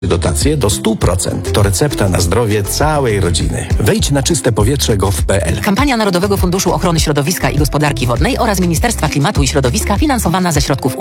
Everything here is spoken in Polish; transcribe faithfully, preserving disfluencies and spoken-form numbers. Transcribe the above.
Dotacje do stu procent. To recepta na zdrowie całej rodziny. Wejdź na czyste powietrze gov kropka p l. Kampania Narodowego Funduszu Ochrony Środowiska i Gospodarki Wodnej oraz Ministerstwa Klimatu i Środowiska finansowana ze środków